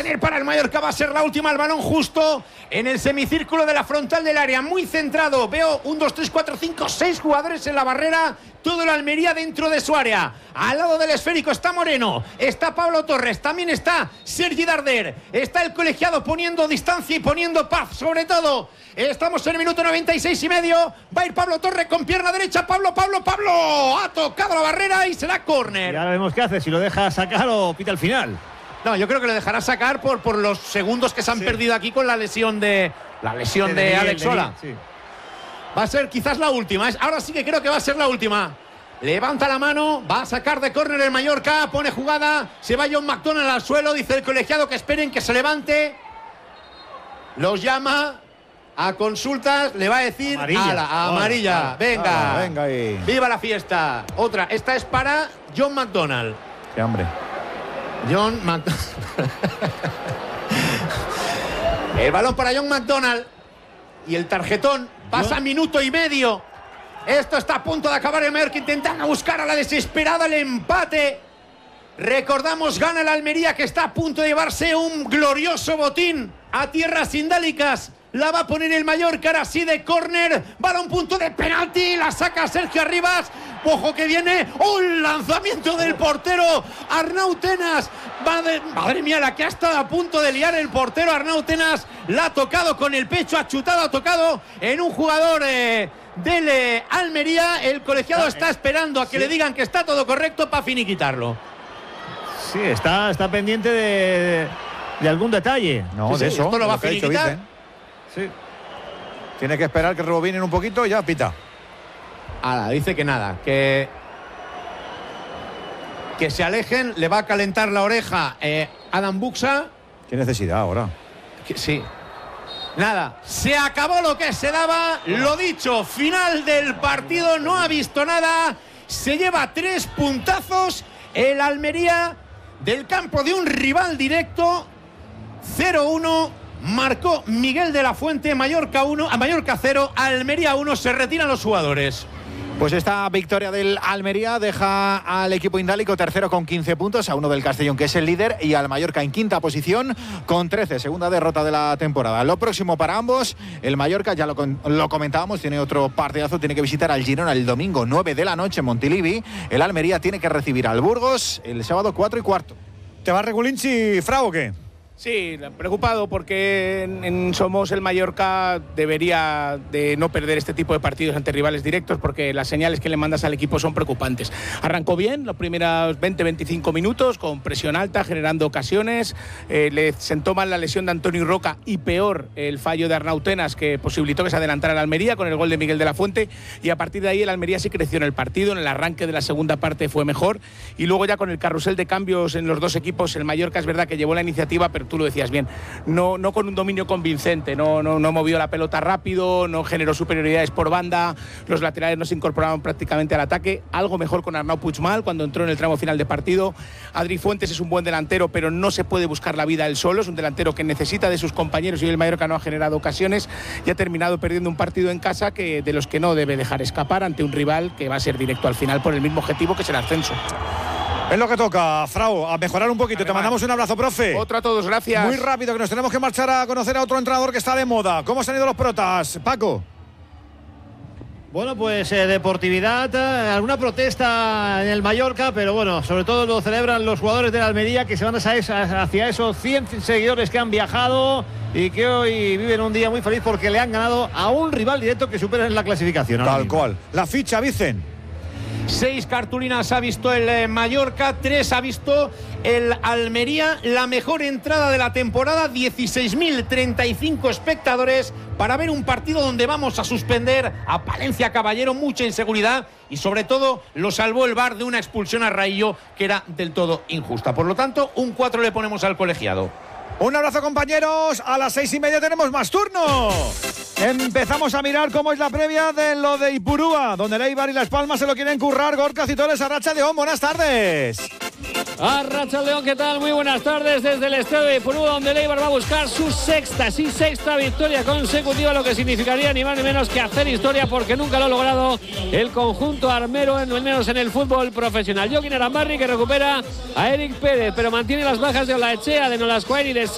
córner para el Mallorca, va a ser la última. El balón justo en el semicírculo de la frontal del área, muy centrado. Veo 1, 2, 3, 4, 5, 6 jugadores en la barrera. Todo el Almería dentro de su área. Al lado del esférico está Moreno, está Pablo Torres, también está Sergi Darder, está el colegiado poniendo distancia y poniendo paz, sobre todo. Estamos en el minuto 96 y medio. Va a ir Pablo Torres con pierna derecha. Pablo ha tocado la barrera y será córner. Y ahora vemos qué hace, si lo deja sacar o pita al final. No, yo creo que lo dejará sacar por los segundos que se han perdido aquí con la lesión de Alex Sola. Sí. Va a ser quizás la última. Ahora sí que creo que va a ser la última. Levanta la mano, va a sacar de córner el Mallorca, pone jugada, se va John McDonald al suelo, dice el colegiado que esperen que se levante. Los llama a consultas, le va a decir amarilla. Venga, venga ahí. Viva la fiesta. Otra, esta es para John McDonald. Qué hombre. John McDonald. El balón para John McDonald. Y el tarjetón pasa minuto y medio. Esto está a punto de acabar. El Mallorca intentando buscar a la desesperada el empate. Recordamos, gana el Almería, que está a punto de llevarse un glorioso botín a tierras indálicas. La va a poner el Mallorca, ahora sí de córner. Balón punto de penalti. La saca Sergio Arribas. Ojo que viene un lanzamiento del portero Arnau Tenas. Madre mía, la que ha estado a punto de liar el portero Arnau Tenas. La ha tocado con el pecho, ha chutado, ha tocado en un jugador del Almería. El colegiado está esperando a que le digan que está todo correcto para finiquitarlo. Sí, está pendiente de algún detalle. No, de eso. Esto lo va a finiquitar. Sí. Tiene que esperar que rebobinen un poquito y ya pita. Ahora, dice que nada, que se alejen, le va a calentar la oreja Adam Buxa. ¿Qué necesidad ahora? Sí. Nada, se acabó lo que se daba, lo dicho, final del partido, no ha visto nada, se lleva 3 puntazos el Almería del campo de un rival directo. 0-1. Marcó Miguel de la Fuente. Mallorca 0, Almería 1, se retiran los jugadores. Pues esta victoria del Almería deja al equipo indálico tercero con 15 puntos, a uno del Castellón, que es el líder, y al Mallorca en quinta posición con 13, segunda derrota de la temporada. Lo próximo para ambos, el Mallorca, ya lo comentábamos, tiene otro partidazo, tiene que visitar al Girona el domingo 9 de la noche en Montilivi. El Almería tiene que recibir al Burgos el sábado 4:15. ¿Te va Regulinchi, Frau, o qué? Sí, preocupado porque en Somos el Mallorca debería de no perder este tipo de partidos ante rivales directos, porque las señales que le mandas al equipo son preocupantes. Arrancó bien los primeros 20-25 minutos con presión alta, generando ocasiones. Le sentó mal la lesión de Antonio Roca y peor el fallo de Arnau Tenas, que posibilitó que se adelantara el Almería con el gol de Miguel de la Fuente, y a partir de ahí el Almería sí creció en el partido. En el arranque de la segunda parte fue mejor, y luego ya con el carrusel de cambios en los dos equipos, el Mallorca es verdad que llevó la iniciativa, pero tú lo decías bien, no con un dominio convincente, no movió la pelota rápido, no generó superioridades por banda, los laterales no se incorporaban prácticamente al ataque. Algo mejor con Arnau Puigmal cuando entró en el tramo final de partido. Adri Fuentes es un buen delantero, pero no se puede buscar la vida él solo, es un delantero que necesita de sus compañeros, y el Mallorca no ha generado ocasiones y ha terminado perdiendo un partido en casa de los que no debe dejar escapar ante un rival que va a ser directo al final por el mismo objetivo, que es el ascenso. Es lo que toca, Frau, a mejorar un poquito. Te mandamos un abrazo, profe. Otro a todos, gracias. Muy rápido, que nos tenemos que marchar a conocer a otro entrenador que está de moda. ¿Cómo se han ido los protas, Paco? Bueno, pues deportividad, alguna protesta en el Mallorca, pero bueno, sobre todo lo celebran los jugadores de la Almería, que se van hacia esos 100 seguidores que han viajado y que hoy viven un día muy feliz porque le han ganado a un rival directo que supera en la clasificación. Tal cual. La ficha, Vicen. 6 cartulinas ha visto el Mallorca, 3 ha visto el Almería. La mejor entrada de la temporada, 16.035 espectadores para ver un partido donde vamos a suspender a Palencia Caballero. Mucha inseguridad y sobre todo lo salvó el VAR de una expulsión a Raillo que era del todo injusta. Por lo tanto, un 4 le ponemos al colegiado. Un abrazo, compañeros. A las 6:30 tenemos más turno. Empezamos a mirar cómo es la previa de lo de Ipurúa, donde el Eibar y Las Palmas se lo quieren currar. Gorka Citoles, Arratsaldeon, buenas tardes. Arratsaldeon, ¿qué tal? Muy buenas tardes desde el estadio de Ipurúa, donde el Eibar va a buscar su sexta victoria consecutiva, lo que significaría ni más ni menos que hacer historia, porque nunca lo ha logrado el conjunto armero, al menos en el fútbol profesional. Joaquín Arambarri, que recupera a Eric Pérez, pero mantiene las bajas de Olaechea, de Nolascoain y de